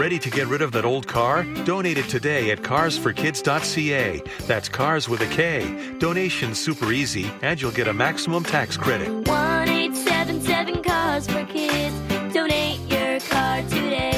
Ready to get rid of that old car? Donate it today at carsforkids.ca. That's cars with a K. Donation's super easy, and you'll get a maximum tax credit. 1-877 Cars for Kids. Donate your car today.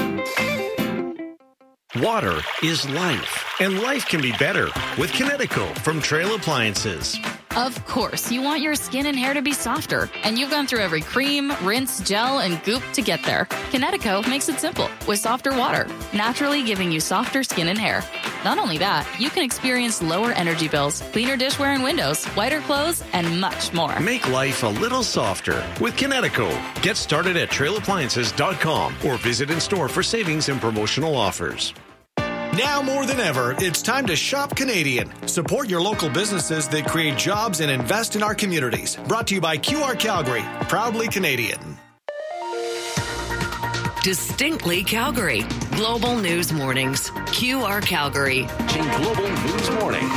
Water is life, and life can be better with Kinetico from Trail Appliances. Of course, you want your skin and hair to be softer, and you've gone through every cream, rinse, gel, and goop to get there. Kinetico makes it simple with softer water, naturally giving you softer skin and hair. Not only that, you can experience lower energy bills, cleaner dishware and windows, whiter clothes, and much more. Make life a little softer with Kinetico. Get started at trailappliances.com or visit in store for savings and promotional offers. Now more than ever, it's time to shop Canadian. Support your local businesses that create jobs and invest in our communities. Brought to you by QR Calgary, proudly Canadian. Distinctly Calgary. Global News Mornings. QR Calgary. Global News Morning.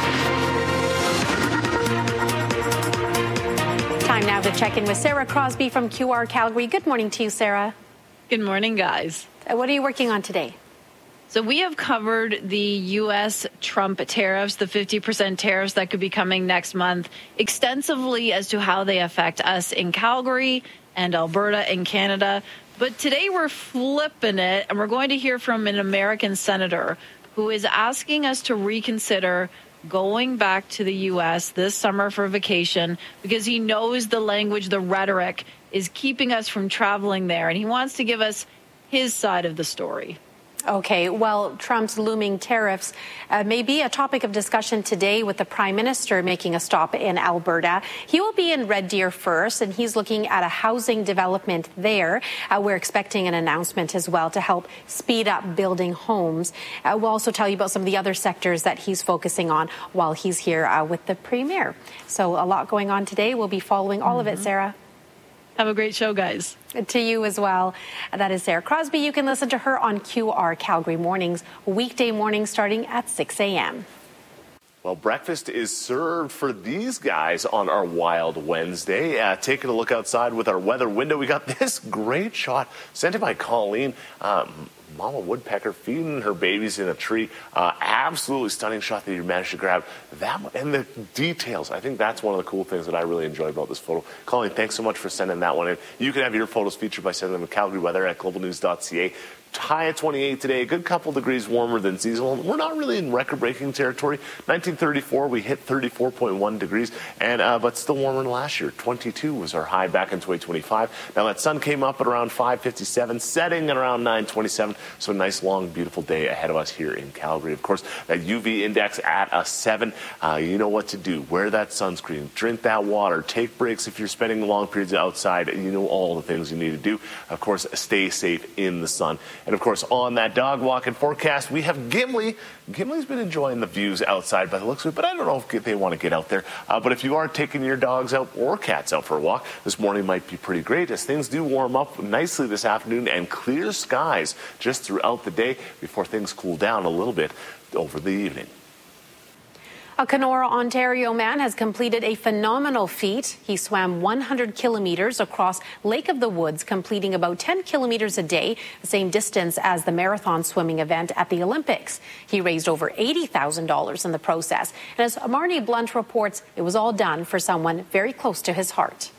Time now to check in with Sarah Crosby from QR Calgary. Good morning to you, Sarah. Good morning, guys. What are you working on today? So we have covered the U.S. Trump tariffs, the 50% tariffs that could be coming next month, extensively as to how they affect us in Calgary and Alberta and Canada. But today we're flipping it, and we're going to hear from an American senator who is asking us to reconsider going back to the U.S. this summer for vacation because he knows the language, the rhetoric is keeping us from traveling there, and he wants to give us his side of the story. Okay, well, Trump's looming tariffs may be a topic of discussion today with the Prime Minister making a stop in Alberta. He will be in Red Deer first, and he's looking at a housing development there. We're expecting an announcement as well to help speed up building homes. We'll also tell you about some of the other sectors that he's focusing on while he's here with the Premier. So a lot going on today. We'll be following all of it, Sarah. Have a great show, guys. To you as well. That is Sarah Crosby. You can listen to her on QR Calgary Mornings, weekday mornings starting at 6 a.m. Well, breakfast is served for these guys on our Wild Wednesday. Taking a look outside with our weather window, we got this great shot sent in by Colleen. Mama woodpecker feeding her babies in a tree. Absolutely stunning shot that you managed to grab. That one, and the details. I think that's one of the cool things that I really enjoy about this photo. Colleen, thanks so much for sending that one in. You can have your photos featured by sending them to Calgary Weather at globalnews.ca. High at 28 today, a good couple degrees warmer than seasonal. We're not really in record-breaking territory. 1934, we hit 34.1 degrees, and but still warmer than last year. 22 was our high back in 2025. Now that sun came up at around 5:57, setting at around 9:27. So a nice, long, beautiful day ahead of us here in Calgary. Of course, that UV index at a 7. You know what to do. Wear that sunscreen. Drink that water. Take breaks if you're spending long periods outside. You know all the things you need to do. Of course, stay safe in the sun. And, of course, on that dog walking forecast, we have Gimli. Gimli's been enjoying the views outside by the looks of it, but I don't know if they want to get out there. But if you are taking your dogs out or cats out for a walk, this morning might be pretty great as things do warm up nicely this afternoon and clear skies just throughout the day before things cool down a little bit over the evening. A Kenora, Ontario man has completed a phenomenal feat. He swam 100 kilometers across Lake of the Woods, completing about 10 kilometers a day, the same distance as the marathon swimming event at the Olympics. He raised over $80,000 in the process. And as Marnie Blunt reports, it was all done for someone very close to his heart.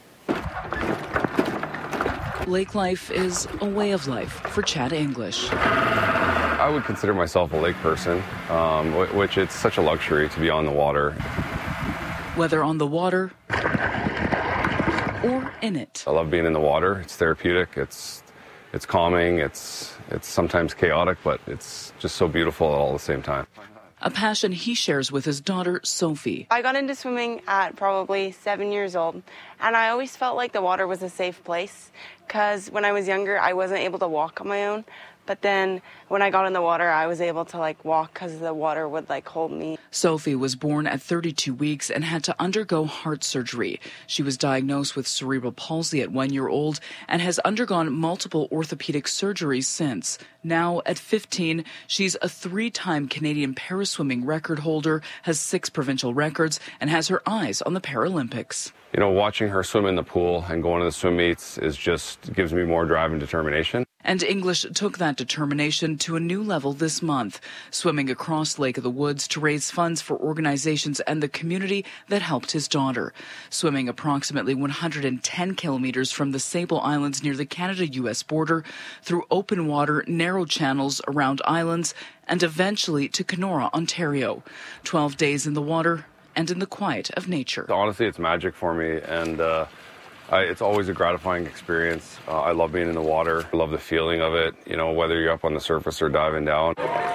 Lake life is a way of life for Chad English. I would consider myself a lake person, which it's such a luxury to be on the water. Whether on the water or in it. I love being in the water. It's therapeutic. It's calming. It's sometimes chaotic, but it's just so beautiful all at the same time. A passion he shares with his daughter, Sophie. I got into swimming at probably 7 years old, and I always felt like the water was a safe place because when I was younger, I wasn't able to walk on my own. But then when I got in the water, I was able to walk because the water would hold me. Sophie was born at 32 weeks and had to undergo heart surgery. She was diagnosed with cerebral palsy at 1 year old and has undergone multiple orthopedic surgeries since. Now, at 15, she's a 3-time Canadian paraswimming record holder, has 6 provincial records, and has her eyes on the Paralympics. You know, watching her swim in the pool and going to the swim meets gives me more drive and determination. And English took that determination to a new level this month, swimming across Lake of the Woods to raise funds for organizations and the community that helped his daughter. Swimming approximately 110 kilometers from the Sable Islands near the Canada-U.S. border, through open water, narrow channels around islands, and eventually to Kenora, Ontario. 12 days in the water and in the quiet of nature. Honestly, it's magic for me, and it's always a gratifying experience. I love being in the water. I love the feeling of it, whether you're up on the surface or diving down.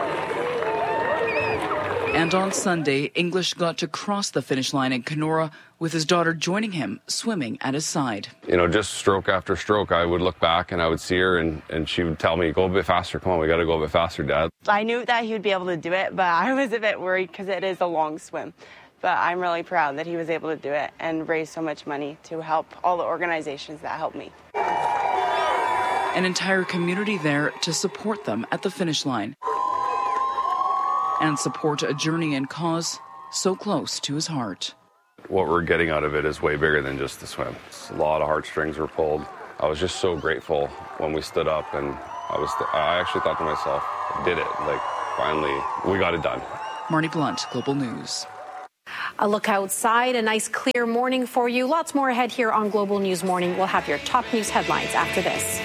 And on Sunday, English got to cross the finish line in Kenora with his daughter joining him, swimming at his side. Just stroke after stroke, I would look back and I would see her and she would tell me, go a bit faster. Come on, we got to go a bit faster, Dad. I knew that he would be able to do it, but I was a bit worried because it is a long swim. But I'm really proud that he was able to do it and raise so much money to help all the organizations that helped me. An entire community there to support them at the finish line and support a journey and cause so close to his heart. What we're getting out of it is way bigger than just the swim. A lot of heartstrings were pulled. I was just so grateful when we stood up, and I actually thought to myself, I did it. Finally, we got it done. Marnie Blunt, Global News. A look outside, a nice clear morning for you. Lots more ahead here on Global News Morning. We'll have your top news headlines after this.